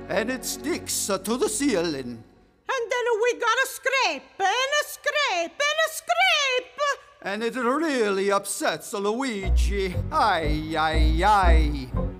and it sticks to the ceiling. And then we got a scrape, and a scrape, and a scrape! And it really upsets Luigi. Aye, aye, aye.